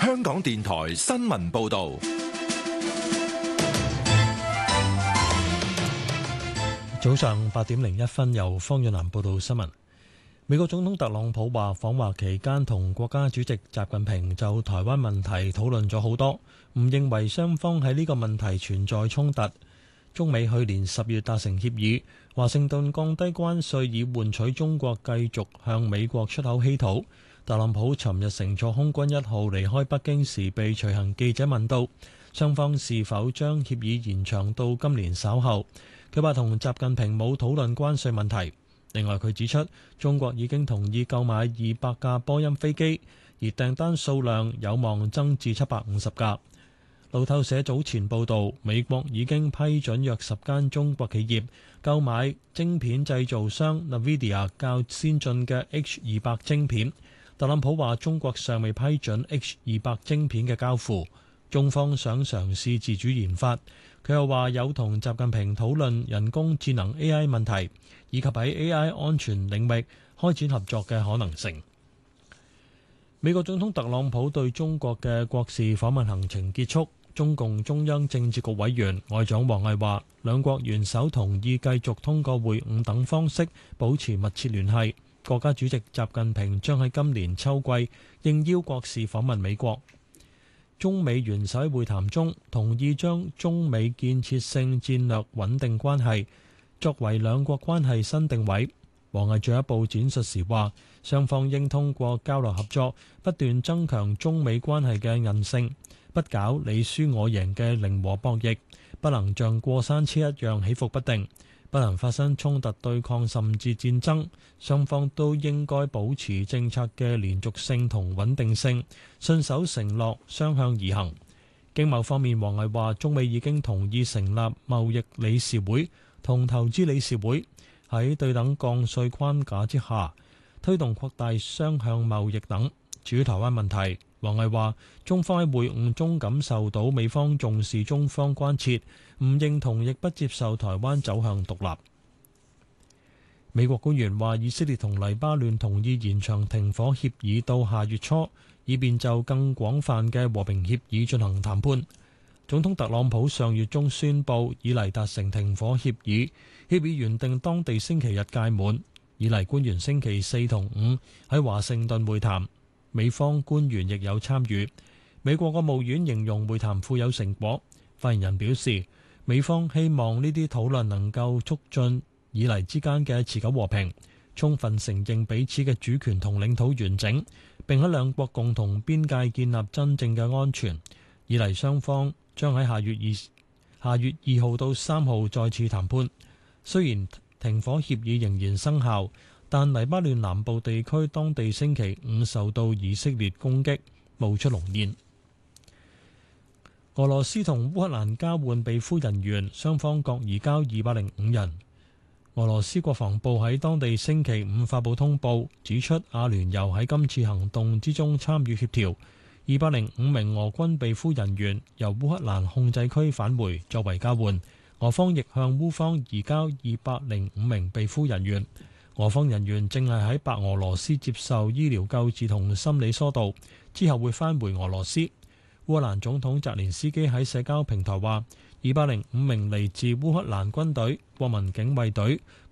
香港電台新聞報道。 早上8:01，由方遠南報道新聞。美國總統特朗普話，訪華期間同國家主席習近平就台灣問題討論咗好多，唔認為雙方喺呢個問題存在衝突。中美去年10月達成協議，華盛頓降低關稅以換取中國繼續向美國出口稀土。特朗普尋日乘坐空軍1號離開北京時，被隨行記者問到雙方是否將協議延長到今年稍後。佢話同習近平冇討論關稅問題。另外，佢指出中國已經同意購買200架波音飛機，而訂單數量有望增至750架。路透社早前報道，美國已經批准約10間中國企業購買晶片製造商 NVIDIA 較先進嘅 H200 晶片。特朗普話中國尚未批准 H200 晶片嘅交付，中方想嘗試自主研發。佢又話有同習近平討論人工智能 AI 問題，以及喺 AI 安全領域開展合作嘅可能性。美國總統特朗普對中國嘅國事訪問行程結束，中共中央政治局委員外長王毅話，兩國元首同意繼續通過會晤等方式保持密切聯繫。國家主席習近平將喺今年秋季應邀國事訪問美國。中美元首喺會談中同意將中美建設性戰略穩定關係作為兩國關係新定位。王毅進一步闡述時話，雙方應通過交流合作，不斷增強中美關係嘅韌性，不搞你輸我贏嘅零和博弈，不能像過山車一樣起伏不定，不能發生衝突對抗甚至戰爭。雙方都應該保持政策嘅連續性同穩定性，信守承諾，雙向而行。經貿方面，王毅話中美已經同意成立貿易理事會同投資理事會，喺對等降稅框架之下推動擴大雙向貿易等。至於台灣問題，王毅話中方喺會晤中感受到美方重視中方關切，唔認同亦不接受台灣走向獨立。美國官員話，以色列同黎巴嫩同意延長停火協議到下月初，以便就更廣泛嘅和平協議進行談判。總統特朗普上月中宣布以黎達成停火協議，協議原定當地星期日屆滿，以黎官員星期4同5喺華盛頓會談，美方官員亦有參與。美國國務院形容會談富有成果。發言人表示，美方希望呢啲討論能夠促進以黎之間嘅持久和平，充分承認彼此嘅主權同領土完整，並喺兩國共同邊界建立真正嘅安全。以黎雙方將喺下月2號到3號再次談判。雖然停火協議仍然生效，但黎巴嫩南部地區當地星期5受到以色列攻擊，冒出濃煙。俄羅斯同烏克蘭交換被俘人員，雙方各移交205人。俄羅斯國防部喺當地星期5發布通報，指出阿聯酋喺今次行動之中參與協調，205名俄軍被俘人員由烏克蘭控制區返回作為交換。俄方亦向烏方移交205名被俘人員。俄方人員正係喺白俄羅斯接受醫療救治同心理疏導，之後會返回俄羅斯。烏克蘭總統澤連斯基喺社交平台話，205名嚟自烏克蘭軍隊、國民警衛隊、